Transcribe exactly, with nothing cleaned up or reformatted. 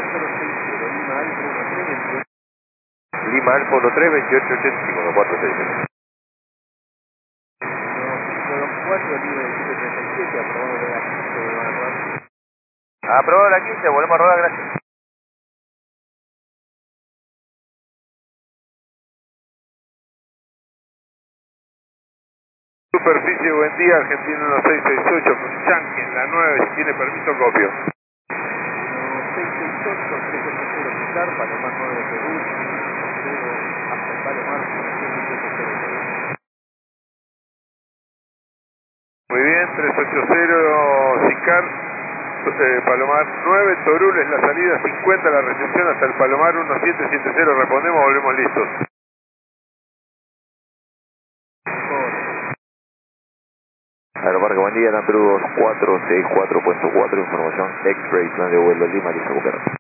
Lima Alfa uno tres veintiocho ochenta y cinco, cuatro seis cero. Aprobado la quince, volvemos a rodar, gracias. Superficie, buen día, Argentina uno seis seis ocho, con Yankee en la nueve, si tiene permiso copio. Muy bien, tres ocho cero, Sicar, eh, Palomar nueve, Torul es la salida, cincuenta la recepción hasta el Palomar uno siete siete cero, respondemos, volvemos listos. Aeroparque, buen día, Perú dos cuatro seis cuatro, puesto cuatro, información, X-Ray, plan de vuelo Lima, listo,